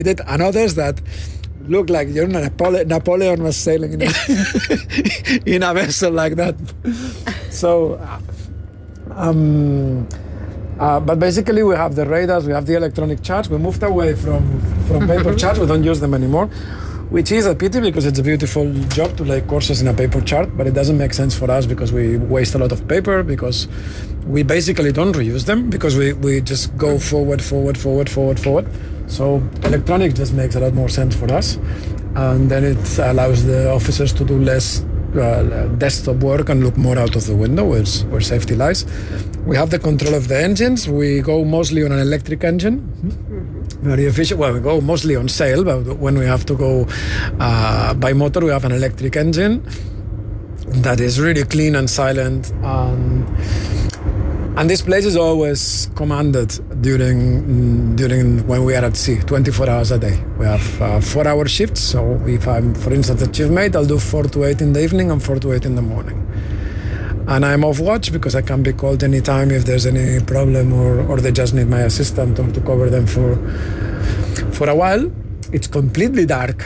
And others that look like Napoleon was sailing in in a vessel like that. So, but basically we have the radars, we have the electronic charts. We moved away from paper charts. We don't use them anymore, which is a pity because it's a beautiful job to lay courses in a paper chart, but it doesn't make sense for us because we waste a lot of paper, because we basically don't reuse them, because we just go forward. So electronic just makes a lot more sense for us, and then it allows the officers to do less desktop work and look more out of the window, where safety lies. We have the control of the engines. We go mostly on an electric engine. Very efficient. Well, we go mostly on sail, but when we have to go by motor, we have an electric engine that is really clean and silent. And this place is always commanded during when we are at sea, 24 hours a day. We have 4-hour shifts. So if I'm, for instance, a chief mate, I'll do 4 to 8 in the evening and 4 to 8 in the morning. And I'm off watch because I can be called anytime if there's any problem or they just need my assistant or to cover them for a while. It's completely dark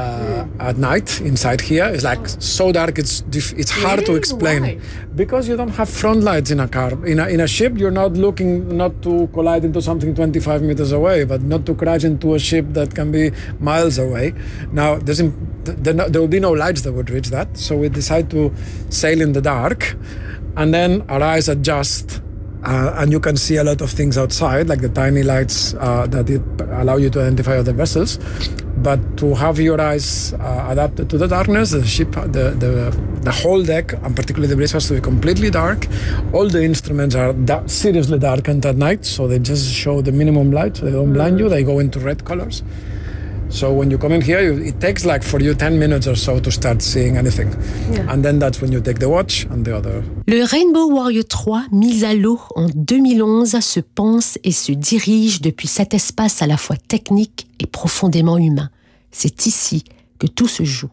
at night inside here. It's like so dark it's hard to explain. Why? Because you don't have front lights in a car. In a ship, you're not looking not to collide into something 25 meters away, but not to crash into a ship that can be miles away. Now there will be no lights that would reach that, so we decide to sail in the dark, and then our eyes adjust. And you can see a lot of things outside, like the tiny lights that allow you to identify other vessels. But to have your eyes adapted to the darkness, the ship, the whole deck, and particularly the bridge, has to be completely dark. All the instruments are seriously darkened at night, so they just show the minimum light, so they don't blind you. They go into red colors. So when you come in here, it takes like for you 10 minutes or so to start seeing anything. Yeah. And then that's when you take the watch and the other. Le Rainbow Warrior 3, mis à l'eau en 2011, se pense et se dirige depuis cet espace à la fois technique et profondément humain. C'est ici que tout se joue.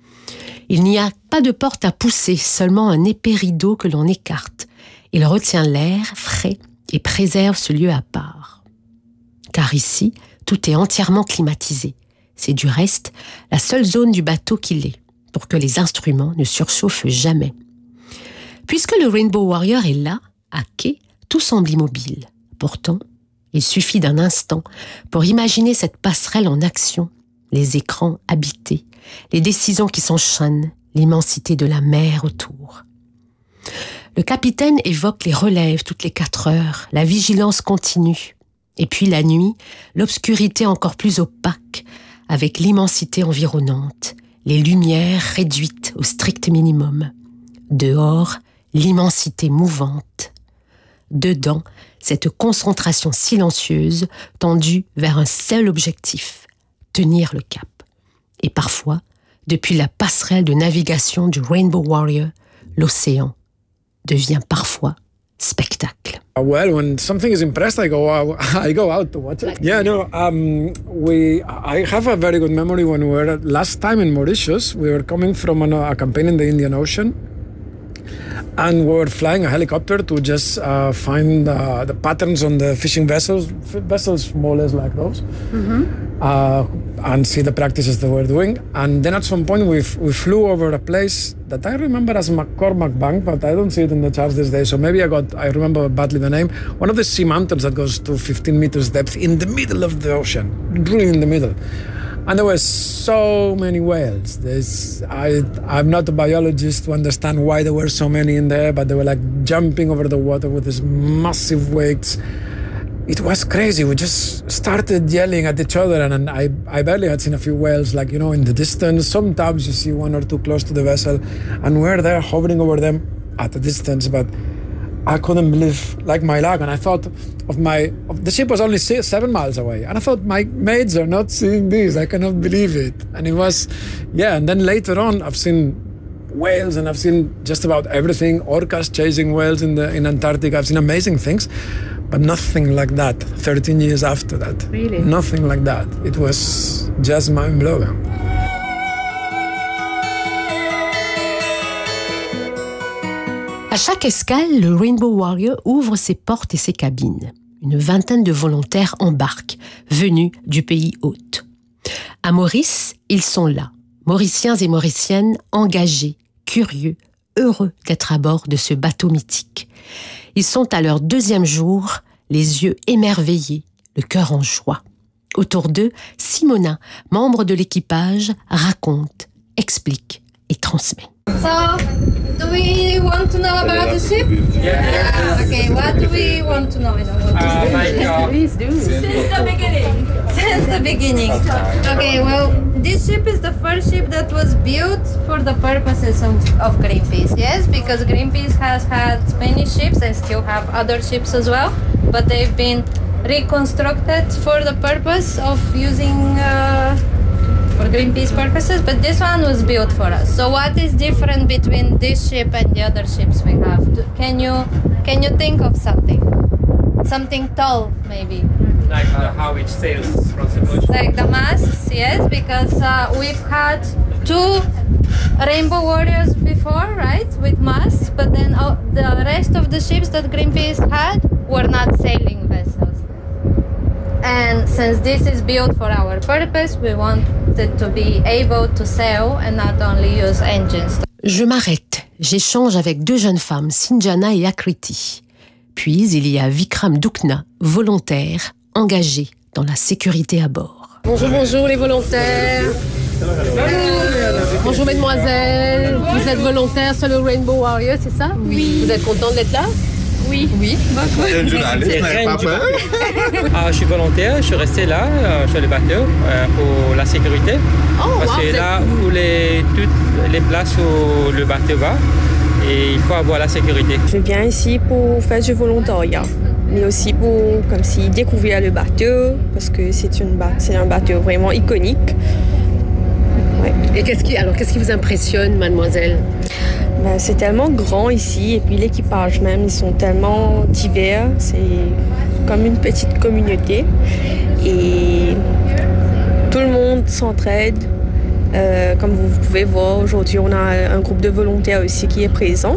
Il n'y a pas de porte à pousser, seulement un épais rideau que l'on écarte. Il retient l'air frais et préserve ce lieu à part. Car ici, tout est entièrement climatisé. C'est du reste la seule zone du bateau qui l'est, pour que les instruments ne surchauffent jamais. Puisque le Rainbow Warrior est là, à quai, tout semble immobile. Pourtant, il suffit d'un instant pour imaginer cette passerelle en action, les écrans habités, les décisions qui s'enchaînent, l'immensité de la mer autour. Le capitaine évoque les relèves toutes les 4 heures, la vigilance continue. Et puis la nuit, l'obscurité encore plus opaque, avec l'immensité environnante, les lumières réduites au strict minimum. Dehors, l'immensité mouvante. Dedans, cette concentration silencieuse tendue vers un seul objectif, tenir le cap. Et parfois, depuis la passerelle de navigation du Rainbow Warrior, l'océan devient parfois spectacle. Well, when something is impressed, I go out to watch it. Yeah, no, I have a very good memory when we were last time in Mauritius. We were coming from a campaign in the Indian Ocean, and we were flying a helicopter to just find the patterns on the fishing vessels more or less like those, and see the practices they were doing. And then at some point we flew over a place that I remember as McCormack Bank, but I don't see it in the charts these days, so maybe I remember badly the name. One of the sea mountains that goes to 15 meters depth in the middle of the ocean, really in the middle. And there were so many whales. I'm not a biologist to understand why there were so many in there, but they were like jumping over the water with these massive wakes. It was crazy. We just started yelling at each other, and I barely had seen a few whales, like, in the distance. Sometimes you see 1 or 2 close to the vessel, and we're there hovering over them at a distance, but I couldn't believe, my luck, and I thought the ship was only 7 miles away, and I thought, my mates are not seeing this, I cannot believe it. And it was, and then later on, I've seen whales, and I've seen just about everything, orcas chasing whales in Antarctica. I've seen amazing things, but nothing like that 13 years after that. Really? Nothing like that. It was just mind-blowing. À chaque escale, le Rainbow Warrior ouvre ses portes et ses cabines. Une vingtaine de volontaires embarquent, venus du pays hôte. À Maurice, ils sont là, Mauriciens et Mauriciennes engagés, curieux, heureux d'être à bord de ce bateau mythique. Ils sont à leur 2e jour, les yeux émerveillés, le cœur en joie. Autour d'eux, Simona, membre de l'équipage, raconte, explique et transmet. So, do we want to know about the ship? Yeah. Okay, what do we want to know? Please do. Since the beginning. Since the beginning. Okay, well, this ship is the first ship that was built for the purposes of Greenpeace. Yes, because Greenpeace has had many ships and still have other ships as well, but they've been reconstructed for the purpose of using for Greenpeace purposes, but this one was built for us. So what is different between this ship and the other ships we have? Can you think of something? Something tall, maybe? Like how it sails across the ocean. Like the masts, yes, because we've had 2 Rainbow Warriors before, right, with masts, but then the rest of the ships that Greenpeace had were not sailing vessels. And since this is built for our purpose, we wanted to be able to sail and not only use engines. Je m'arrête, j'échange avec 2 jeunes femmes, Sinjana et Akriti. Puis il y a Vikram Dukna, volontaire, engagé dans la sécurité à bord. Bonjour, bonjour les volontaires. Bonjour mesdemoiselles, vous êtes volontaire sur le Rainbow Warrior, c'est ça? Oui. Vous êtes contente d'être là? Oui. Oui. Une journaliste, n'avez pas peur? Je suis volontaire, je suis resté là sur le bateau pour la sécurité. Parce que là où toutes les places où le bateau va, et il faut avoir la sécurité. Je viens ici pour faire du volontariat, mais aussi pour comme si découvrir le bateau, parce que c'est un bateau vraiment iconique. Ouais. Et qu'est-ce qui vous impressionne, mademoiselle? Ben, c'est tellement grand ici, et puis l'équipage même, ils sont tellement divers, c'est comme une petite communauté. Et tout le monde s'entraide. Comme vous pouvez voir, aujourd'hui, on a un groupe de volontaires aussi qui est présent.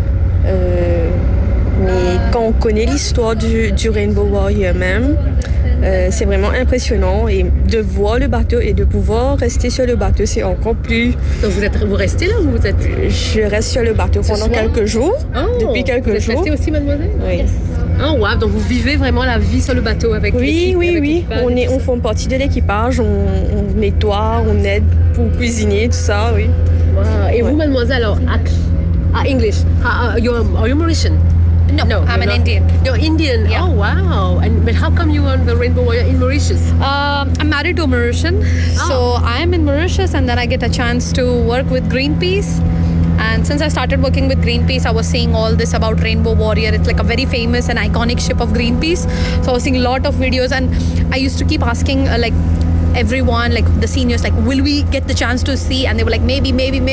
Mais quand on connaît l'histoire du Rainbow Warrior même, c'est vraiment impressionnant. Et de voir le bateau et de pouvoir rester sur le bateau, c'est encore plus... Donc vous restez là ou vous êtes... Je reste sur le bateau pendant quelques jours. Depuis quelques jours. Vous êtes restée aussi, mademoiselle? Oui. Yes. Oh, wow. Donc vous vivez vraiment la vie sur le bateau avec l'équipe? Oui. On fait partie de l'équipage, on nettoie, on aide pour cuisiner, tout ça, oui. Wow. Et vous, mademoiselle, alors, English, are you Mauritian? No, I'm an Indian. You're Indian? Yeah. Oh, wow. But how come you are on the Rainbow Warrior in Mauritius? I'm married to a Mauritian, so I'm in Mauritius and then I get a chance to work with Greenpeace. And since I started working with Greenpeace, I was seeing all this about Rainbow Warrior. It's like a very famous and iconic ship of Greenpeace. So I was seeing a lot of videos and I used to keep asking everyone, like the seniors, like, will we get the chance to see? And they were like, maybe.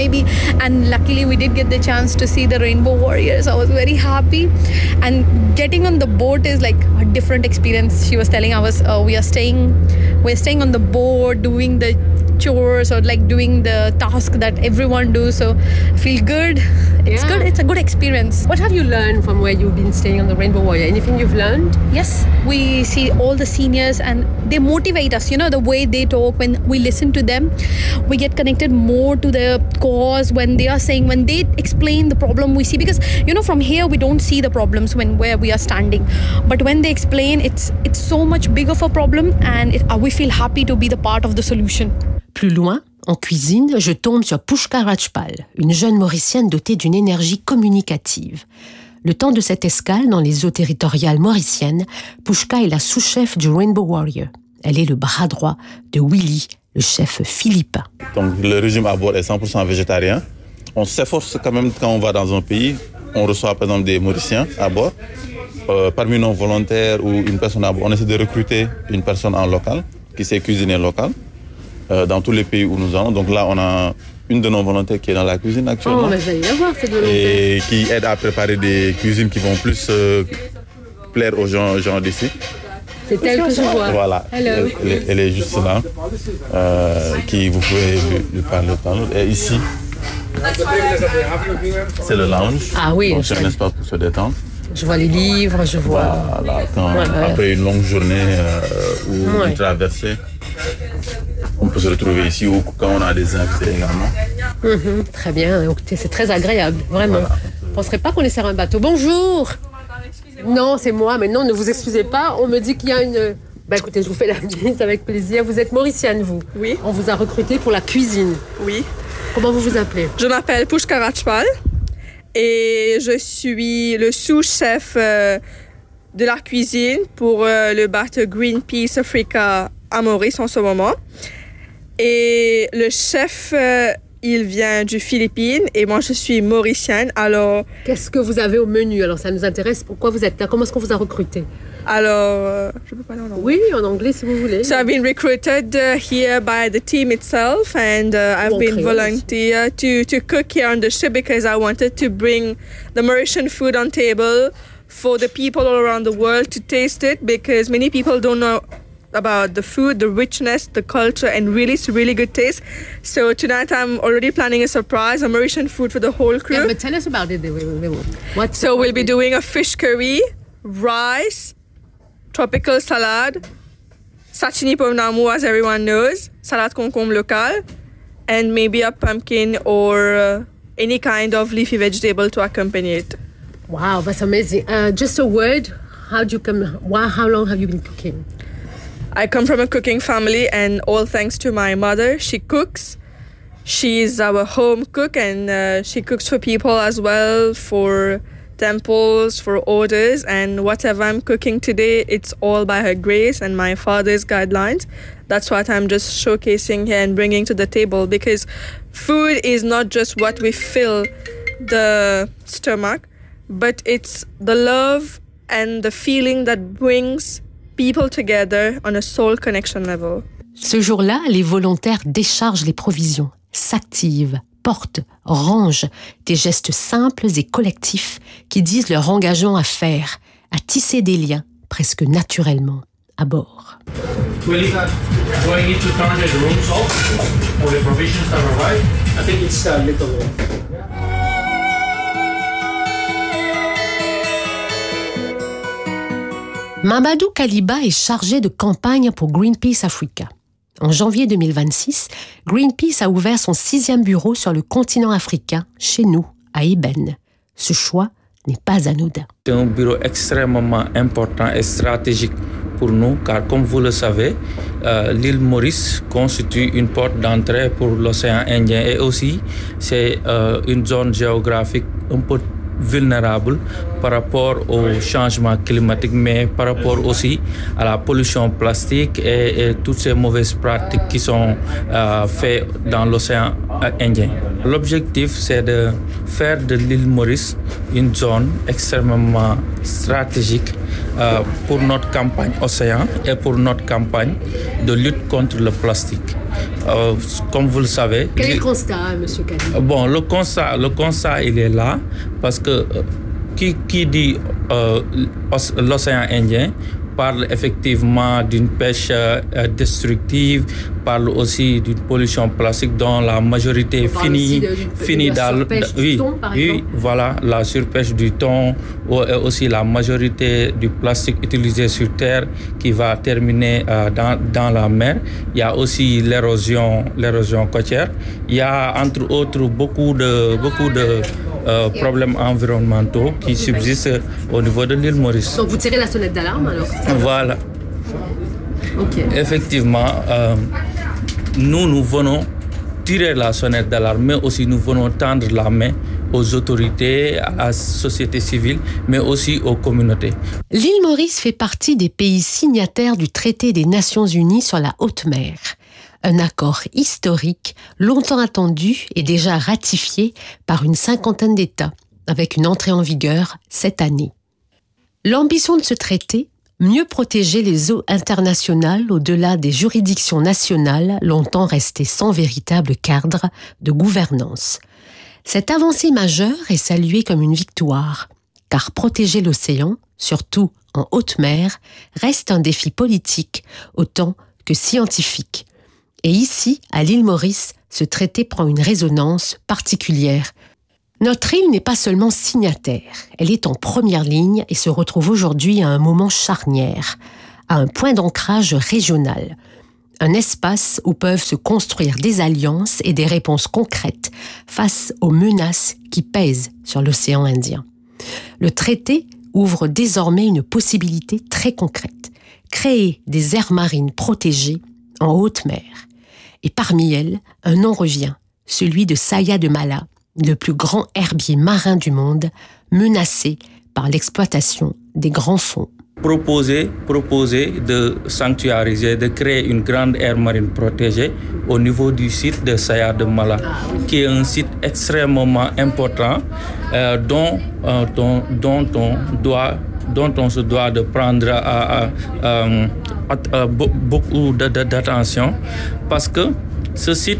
And luckily we did get the chance to see the Rainbow Warriors. I was very happy. And getting on the boat is like a different experience. She was telling us, we're staying on the boat, doing the chores or like doing the task that everyone does. So I feel good. It's good. It's a good experience. What have you learned from where you've been staying on the Rainbow Warrior? Anything you've learned? Yes, we see all the seniors and they motivate us, the way they talk. When we listen to them, we get connected more to the cause when they explain the problem we see, because from here we don't see the problems where we are standing, but when they explain, it's so much bigger of a problem and we feel happy to be the part of the solution. Plus loin, en cuisine, je tombe sur Pushka Rajpal, une jeune Mauricienne dotée d'une énergie communicative. Le temps de cette escale dans les eaux territoriales mauriciennes, Pushka est la sous-chef du Rainbow Warrior. Elle est le bras droit de Willy, le chef philippin. Donc le régime à bord est 100% végétarien. On s'efforce quand même, quand on va dans un pays, on reçoit par exemple des Mauriciens à bord. Parmi nos volontaires ou une personne à bord, on essaie de recruter une personne en local, qui sait cuisiner local. Dans tous les pays où nous allons. Donc là, on a une de nos volontaires qui est dans la cuisine actuellement. Oh, mais vous allez la voir, cette volontaire. Et qui aide à préparer des cuisines qui vont plus plaire aux gens d'ici. C'est elle que je vois. Voilà. Hello. Elle est juste là. Qui vous pouvez lui parler de temps. Et ici, c'est le lounge. Ah oui. Donc c'est un espace pour se détendre. Je vois les livres, je vois... Voilà. Après une longue journée ou une traversée, on peut se retrouver ici ou quand on a des invités également. Très bien, écoutez, c'est très agréable, vraiment. Voilà. Je ne penserais pas qu'on est sur un bateau. Bonjour. Non, c'est moi, mais non, ne vous excusez pas. On me dit qu'il y a une... écoutez, je vous fais la bise avec plaisir. Vous êtes mauricienne, vous? Oui. On vous a recruté pour la cuisine. Oui. Comment vous vous appelez? Je m'appelle Pushka Rajpal et je suis le sous-chef de la cuisine pour le bateau Greenpeace Africa à Maurice en ce moment. Et le chef, il vient du Philippines et moi je suis mauricienne. Alors, qu'est-ce que vous avez au menu? Alors ça nous intéresse. Pourquoi vous êtes là? Comment est-ce qu'on vous a recruté? Alors, je peux parler en anglais. Oui, en anglais si vous voulez. So I've been recruited here by the team itself, and I've been volunteered to cook here on the ship because I wanted to bring the Mauritian food on table for the people all around the world to taste it, because many people don't know about the food, the richness, the culture, and really it's really good taste. So tonight I'm already planning a surprise, a Mauritian food for the whole crew. Yeah, but tell us about it. So we'll be doing a fish curry, rice, tropical salad, sashimi povnamu, as everyone knows, salad concombre local, and maybe a pumpkin or any kind of leafy vegetable to accompany it. Wow, that's amazing. Just a word, how long have you been cooking? I come from a cooking family, and all thanks to my mother. She cooks. She's our home cook, and she cooks for people as well, for temples, for orders, and whatever I'm cooking today, it's all by her grace and my father's guidelines. That's what I'm just showcasing here and bringing to the table, because food is not just what we fill the stomach, but it's the love and the feeling that brings people together on a soul connection level. Ce jour-là, les volontaires déchargent les provisions, s'activent, portent, rangent, des gestes simples et collectifs qui disent leur engagement à faire, à tisser des liens, presque naturellement, à bord. Do I need to turn the rooms off for the provisions that arrive? I think it's a little off. Mamadou Kaliba est chargé de campagne pour Greenpeace Africa. En janvier 2026, Greenpeace a ouvert son 6e bureau sur le continent africain, chez nous, à Eben. Ce choix n'est pas anodin. C'est un bureau extrêmement important et stratégique pour nous, car comme vous le savez, l'île Maurice constitue une porte d'entrée pour l'océan Indien, et aussi c'est une zone géographique un peu vulnérable par rapport au changement climatique, mais par rapport aussi à la pollution plastique et toutes ces mauvaises pratiques qui sont faites dans l'océan Indien. L'objectif, c'est de faire de l'île Maurice une zone extrêmement stratégique pour notre campagne océan et pour notre campagne de lutte contre le plastique. Comme vous le savez... Quel est le constat, M. Kali? Bon, le constat, il est là, parce que qui dit l'océan Indien parle effectivement d'une pêche destructive, parle aussi d'une pollution plastique dont la majorité finit dans le thon, voilà, la surpêche du thon, et aussi la majorité du plastique utilisé sur terre qui va terminer dans la mer. Il y a aussi l'érosion côtière. Il y a entre autres beaucoup de problèmes environnementaux qui subsistent au niveau de l'île Maurice. Donc vous tirez la sonnette d'alarme alors? Voilà. Okay. Effectivement, nous venons tirer la sonnette d'alarme, mais aussi nous venons tendre la main aux autorités, à la société civile, mais aussi aux communautés. L'île Maurice fait partie des pays signataires du traité des Nations Unies sur la haute mer. Un accord historique, longtemps attendu et déjà ratifié par une 50aine d'États, avec une entrée en vigueur cette année. L'ambition de ce traité, mieux protéger les eaux internationales au-delà des juridictions nationales longtemps restées sans véritable cadre de gouvernance. Cette avancée majeure est saluée comme une victoire, car protéger l'océan, surtout en haute mer, reste un défi politique autant que scientifique. Et ici, à l'île Maurice, ce traité prend une résonance particulière. Notre île n'est pas seulement signataire, elle est en première ligne et se retrouve aujourd'hui à un moment charnière, à un point d'ancrage régional. un espace où peuvent se construire des alliances et des réponses concrètes face aux menaces qui pèsent sur l'océan Indien. Le traité ouvre désormais une possibilité très concrète, créer des aires marines protégées en haute mer. Et parmi elles, un nom revient, celui de Saya de Mala, le plus grand herbier marin du monde, menacé par l'exploitation des grands fonds. Proposer de sanctuariser, de créer une grande aire marine protégée au niveau du site de Saya de Mala, qui est un site extrêmement important dont on se doit de prendre beaucoup d'attention, parce que ce site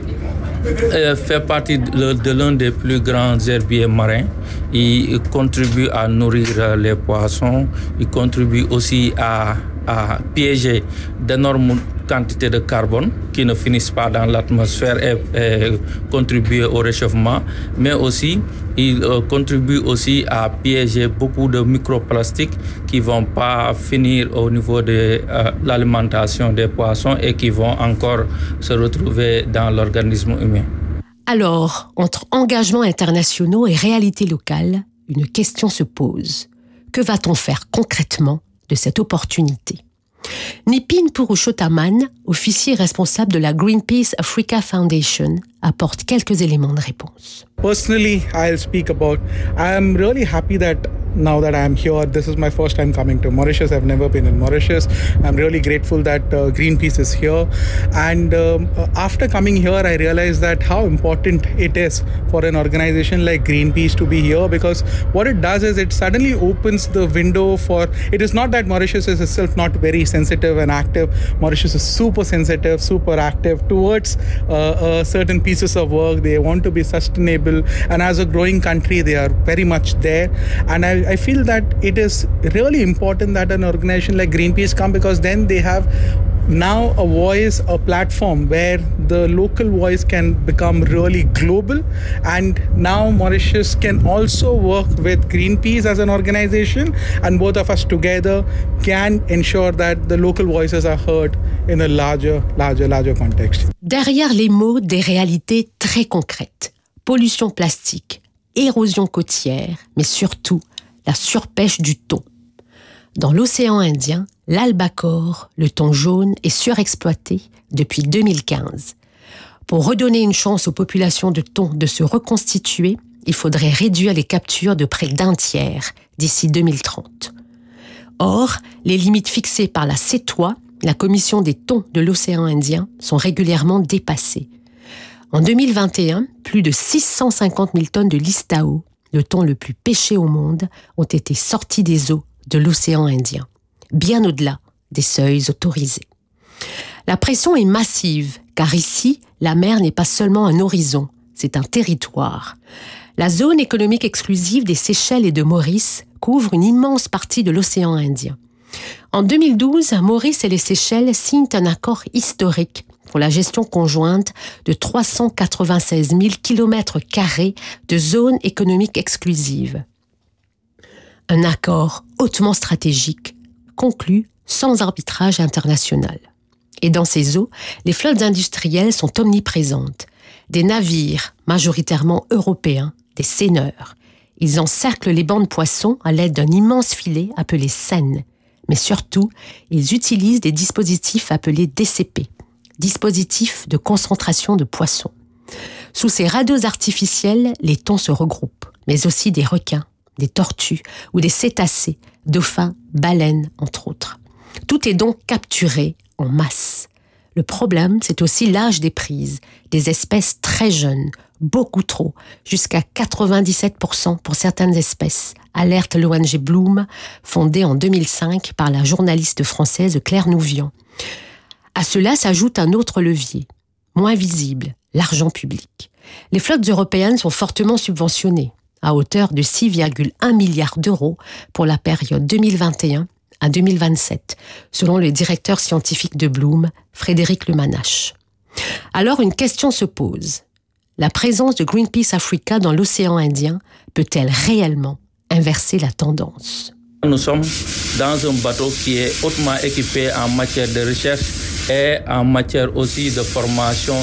fait partie de l'un des plus grands herbiers marins. Il contribue à nourrir les poissons, il contribue aussi à piéger d'énormes quantités de carbone qui ne finissent pas dans l'atmosphère et contribuer au réchauffement, mais aussi il contribue aussi à piéger beaucoup de microplastiques qui ne vont pas finir au niveau de l'alimentation des poissons et qui vont encore se retrouver dans l'organisme humain. Alors, entre engagements internationaux et réalités locales, une question se pose. Que va-t-on faire concrètement de cette opportunité? Nipin Purushottaman, officier responsable de la Greenpeace Africa Foundation, apporte quelques éléments de réponse. Personally, I'll speak about, I am really happy that now that I'm here, this is my first time coming to Mauritius. I've never been in Mauritius. I'm really grateful that Greenpeace is here. And after coming here, I realized that how important it is for an organization like Greenpeace to be here, because what it does is it suddenly opens the window for, it is not that Mauritius is itself not very sensitive and active. Mauritius is super sensitive, super active towards certain pieces of work. They want to be sustainable. And as a growing country, they are very much there. And I feel that it is really important that an organization like Greenpeace come, because then they have now a voice, a platform where the local voice can become really global. And now Mauritius can also work with Greenpeace as an organization, and both of us together can ensure that the local voices are heard in a larger context. Derrière les mots, des réalités très concrètes. Pollution plastique, érosion côtière, mais surtout la surpêche du thon. Dans l'océan Indien, l'albacore, le thon jaune, est surexploité depuis 2015. Pour redonner une chance aux populations de thon de se reconstituer, il faudrait réduire les captures de près d'un tiers d'ici 2030. Or, les limites fixées par la CETOA, la Commission des thons de l'océan Indien, sont régulièrement dépassées. En 2021, plus de 650 000 tonnes de listao, le thon le plus pêché au monde, ont été sortis des eaux de l'océan Indien, bien au-delà des seuils autorisés. La pression est massive, car ici, la mer n'est pas seulement un horizon, c'est un territoire. La zone économique exclusive des Seychelles et de Maurice couvre une immense partie de l'océan Indien. En 2012, Maurice et les Seychelles signent un accord historique pour la gestion conjointe de 396 000 km² de zone économique exclusive. Un accord hautement stratégique, conclu sans arbitrage international. Et dans ces eaux, les flottes industrielles sont omniprésentes. Des navires, majoritairement européens, des seineurs. Ils encerclent les bancs de poissons à l'aide d'un immense filet appelé seine. Mais surtout, ils utilisent des dispositifs appelés DCP, dispositifs de concentration de poissons. Sous ces radeaux artificiels, les thons se regroupent, mais aussi des requins, des tortues ou des cétacés, dauphins, baleines, entre autres. Tout est donc capturé en masse. Le problème, c'est aussi l'âge des prises, des espèces très jeunes, beaucoup trop, jusqu'à 97% pour certaines espèces, alerte l'ONG Bloom, fondée en 2005 par la journaliste française Claire Nouvian. À cela s'ajoute un autre levier, moins visible, l'argent public. Les flottes européennes sont fortement subventionnées, à hauteur de 6,1 milliards d'euros pour la période 2021 à 2027, selon le directeur scientifique de Bloom, Frédéric Lemanache. Alors une question se pose. La présence de Greenpeace Africa dans l'océan Indien peut-elle réellement inverser la tendance ? Nous sommes dans un bateau qui est hautement équipé en matière de recherche et en matière aussi de formation